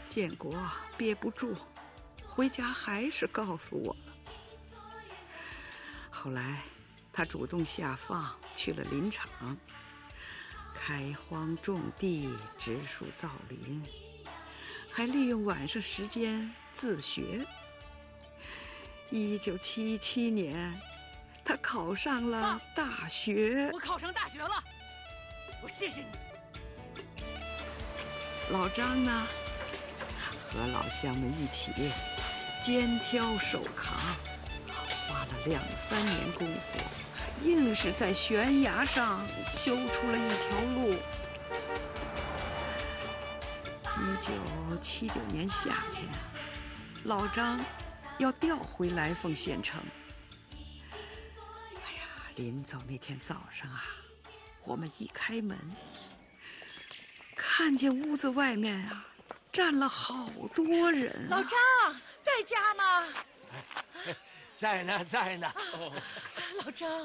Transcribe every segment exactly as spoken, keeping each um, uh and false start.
建国憋不住，回家还是告诉我了。后来他主动下放去了林场，开荒种地，植树造林，还利用晚上时间自学。一九七七年，他考上了大学。 我考上大学了，我谢谢你。 老张呢，和老乡们一起肩挑手扛，花了两三年功夫，硬是在悬崖上修出了一条路。一九七九年夏天，老张要调回来凤县城。哎呀，临走那天早上啊，我们一开门，看见屋子外面啊站了好多人、啊。 老张在家吗？ 在呢，在呢。 哦、老张，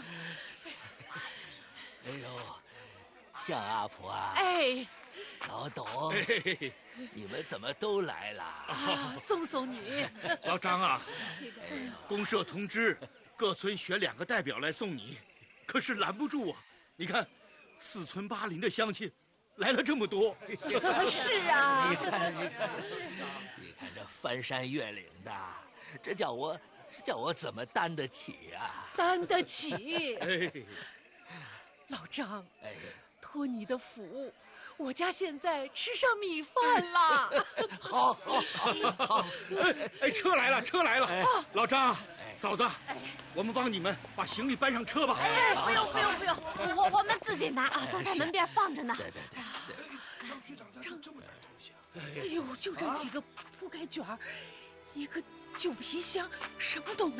哎呦，向阿婆啊！ 哎， 老董，哎、你们怎么都来了？ 啊，送送你。 老张啊，公社通知各村选两个代表来送你，可是拦不住啊！你看，四村八邻的乡亲来了这么多。 是啊， 你看，你看，你看这翻山越岭的，这叫我。这叫我怎么担得起呀、啊？ 担得起。哎，老张，哎，托你的福，我家现在吃上米饭了。 好，好，好，好。 哎哎，车来了，车来了。哎、老张，哎、嫂子，哎、我们帮你们把行李搬上车吧。 哎，不用，不用，不用，我我们自己拿啊，都在门边放着呢。 对对对。 张区长，张这么点东西啊？ 哎呦，就这几个铺盖卷儿，一个。旧皮箱什么都没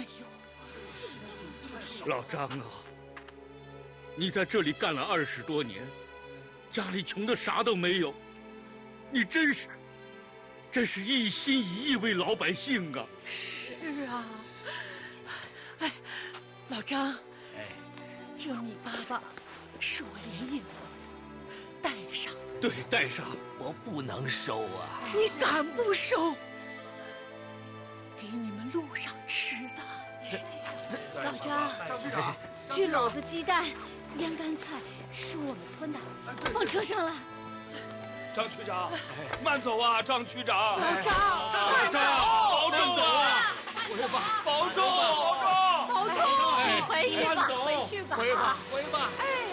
有。 老张啊，你在这里干了二十多年，家里穷的啥都没有，你真是，真是一心一意为老百姓啊！ 是啊，哎，老张，哎，这米粑粑是我连夜做的，带上。 对，带上。 我不能收啊！ 你敢不收？给你们路上吃的。 老张， 张区长， 这篓子鸡蛋、腌干菜是我们村的，放车上了。 张区长，慢走啊，张区长。 老张， 张张，保重啊！ 回吧， 保重， 保重，保重，回去吧，回去吧， 回吧，回吧。 哎。